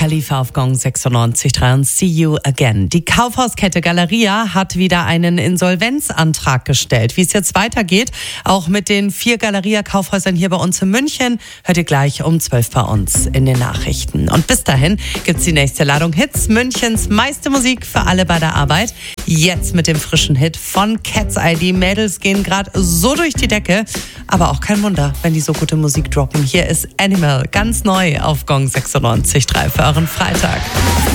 Khalifa auf Gong 96.3 und See You Again. Die Kaufhauskette Galeria hat wieder einen Insolvenzantrag gestellt. Wie es jetzt weitergeht, auch mit den 4 Galeria-Kaufhäusern hier bei uns in München, hört ihr gleich um 12 bei uns in den Nachrichten. Und bis dahin gibt's die nächste Ladung Hits, Münchens meiste Musik für alle bei der Arbeit. Jetzt mit dem frischen Hit von Cat's Eye. Die Mädels gehen gerade so durch die Decke, aber auch kein Wunder, wenn die so gute Musik droppen. Hier ist Animal, ganz neu auf Gong 96.3 für euren Freitag.